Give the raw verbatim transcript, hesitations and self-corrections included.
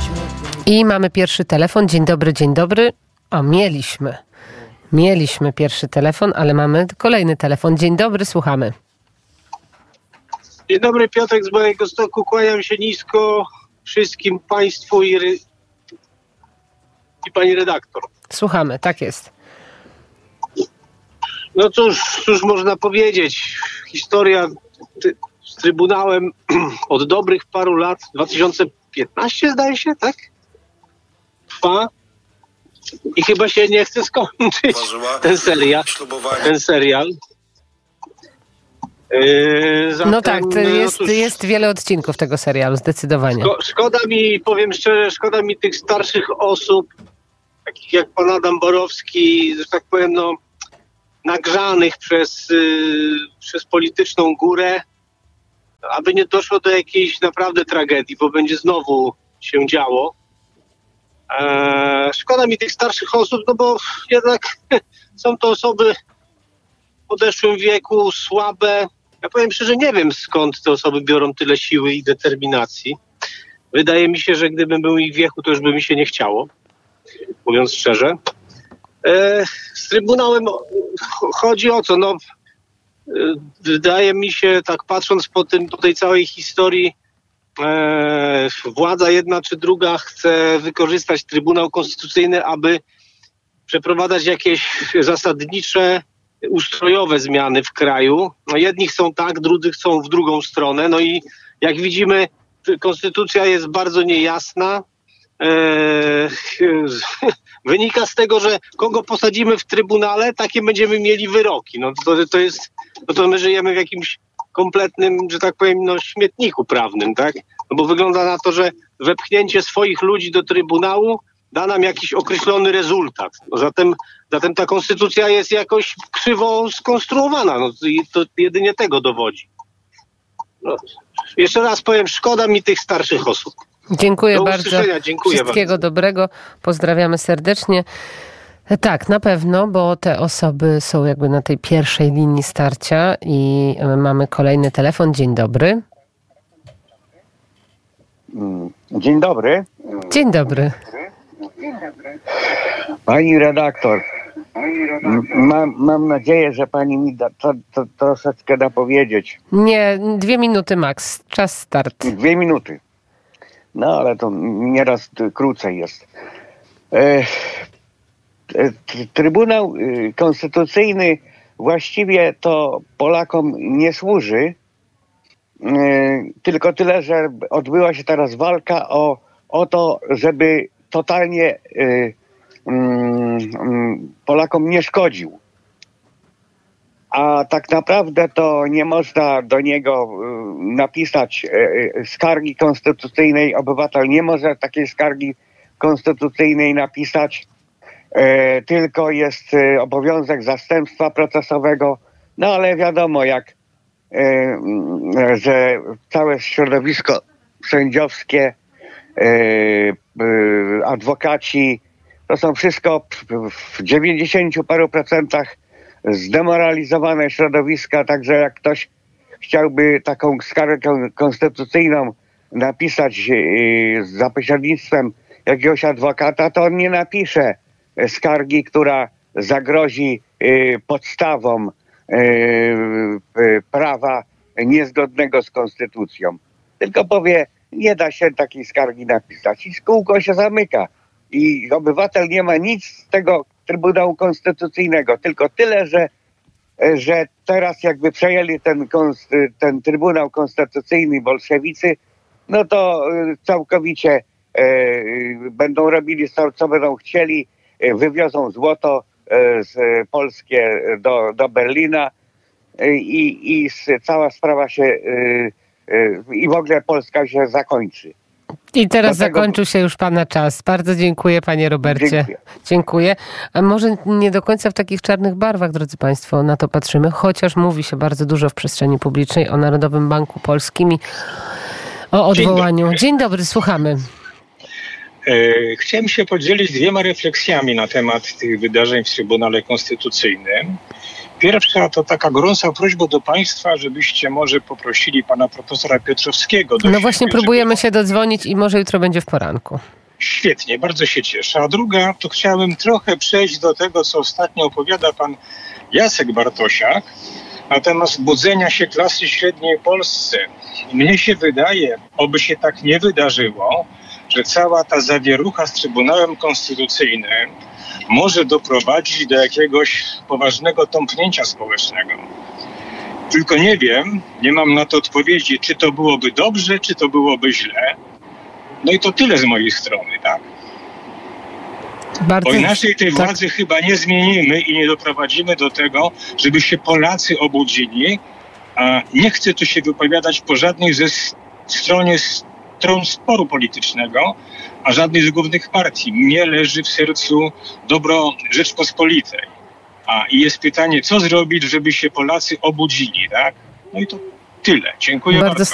I mamy pierwszy telefon. Dzień dobry, dzień dobry. O, mieliśmy. Mieliśmy pierwszy telefon, ale mamy kolejny telefon. Dzień dobry, słuchamy. Dzień dobry, Piotrek z Białegostoku. Kłaniam się nisko wszystkim państwu i, ry... i pani redaktor. Słuchamy, tak jest. No cóż, cóż można powiedzieć. Historia ty, z Trybunałem od dobrych paru lat, dwa tysiące piętnaście zdaje się, tak? Trwa. I chyba się nie chce skończyć ten serial. Ten serial. Yy, zatem, no tak, to jest, no cóż, jest wiele odcinków tego serialu, zdecydowanie. Szko- szkoda mi, powiem szczerze, szkoda mi tych starszych osób, takich jak pan Adam Borowski, że tak powiem, no, nagrzanych przez, yy, przez polityczną górę, aby nie doszło do jakiejś naprawdę tragedii, bo będzie znowu się działo. Eee, szkoda mi tych starszych osób, no bo jednak są to osoby w podeszłym wieku, słabe. Ja powiem szczerze, nie wiem skąd te osoby biorą tyle siły i determinacji. Wydaje mi się, że gdybym był ich wieku, to już by mi się nie chciało, mówiąc szczerze. Eee, z Trybunałem chodzi o co? No, wydaje mi się, tak patrząc po, tym, po tej całej historii, e, władza jedna czy druga chce wykorzystać Trybunał Konstytucyjny, aby przeprowadzać jakieś zasadnicze, ustrojowe zmiany w kraju. No, jedni chcą tak, drudzy chcą w drugą stronę. No i jak widzimy, konstytucja jest bardzo niejasna. E, wynika z tego, że kogo posadzimy w Trybunale, takie będziemy mieli wyroki. No to, to jest, no to my żyjemy w jakimś kompletnym, że tak powiem, no, śmietniku prawnym, tak? No bo wygląda na to, że wepchnięcie swoich ludzi do Trybunału da nam jakiś określony rezultat. No zatem, zatem ta konstytucja jest jakoś krzywo skonstruowana. No i to jedynie tego dowodzi. No, jeszcze raz powiem, szkoda mi tych starszych osób. Dziękuję Do bardzo. Dziękuję Wszystkiego bardzo. dobrego. Pozdrawiamy serdecznie. Tak, na pewno, bo te osoby są jakby na tej pierwszej linii starcia i mamy kolejny telefon. Dzień dobry. Dzień dobry. Dzień dobry. Pani redaktor, mam, mam nadzieję, że pani mi da, to, to troszeczkę da powiedzieć. Nie, dwie minuty maks. Czas start. Dwie minuty. No ale to nieraz krócej jest. E, Trybunał Konstytucyjny właściwie to Polakom nie służy. E, tylko tyle, że odbyła się teraz walka o, o to, żeby totalnie e, Polakom nie szkodził. A tak naprawdę to nie można do niego napisać skargi konstytucyjnej. Obywatel nie może takiej skargi konstytucyjnej napisać. Tylko jest obowiązek zastępstwa procesowego. No ale wiadomo, jak że całe środowisko sędziowskie, adwokaci, to są wszystko w dziewięćdziesięciu paru procentach zdemoralizowane środowiska, także jak ktoś chciałby taką skargę konstytucyjną napisać za pośrednictwem jakiegoś adwokata, to on nie napisze skargi, która zagrozi podstawom prawa niezgodnego z konstytucją. Tylko powie, nie da się takiej skargi napisać i kółko się zamyka. I obywatel nie ma nic z tego Trybunału Konstytucyjnego, tylko tyle, że, że teraz jakby przejęli ten, ten Trybunał Konstytucyjny bolszewicy, no to całkowicie e, będą robili co, co będą chcieli, wywiozą złoto e, z polskie do, do Berlina e, i, i cała sprawa się e, e, i w ogóle Polska się zakończy. I teraz Dlatego... zakończył się już pana czas. Bardzo dziękuję, panie Robercie. Dziękuję. Dziękuję. A może nie do końca w takich czarnych barwach, drodzy państwo, na to patrzymy, chociaż mówi się bardzo dużo w przestrzeni publicznej o Narodowym Banku Polskim i o odwołaniu. Dzień dobry, Dzień dobry słuchamy. Chciałem się podzielić dwiema refleksjami na temat tych wydarzeń w Trybunale Konstytucyjnym. Pierwsza to taka gorąca prośba do Państwa, żebyście może poprosili pana profesora Piotrowskiego. Do no właśnie siebie, próbujemy żeby... się dodzwonić i może jutro będzie w poranku. Świetnie, bardzo się cieszę. A druga, to chciałem trochę przejść do tego, co ostatnio opowiada pan Jacek Bartosiak na temat budzenia się klasy średniej w Polsce. Mnie się wydaje, oby się tak nie wydarzyło, że cała ta zawierucha z Trybunałem Konstytucyjnym może doprowadzić do jakiegoś poważnego tąpnięcia społecznego. Tylko nie wiem, nie mam na to odpowiedzi, czy to byłoby dobrze, czy to byłoby źle. No i to tyle z mojej strony, tak? Bardzo, Bo inaczej tej tak. władzy chyba nie zmienimy i nie doprowadzimy do tego, żeby się Polacy obudzili. A nie chcę tu się wypowiadać po żadnej ze stronie stron sporu politycznego, a żadnej z głównych partii. Mnie leży w sercu dobro Rzeczpospolitej. A i jest pytanie, co zrobić, żeby się Polacy obudzili, tak? No i to tyle. Dziękuję bardzo. bardzo.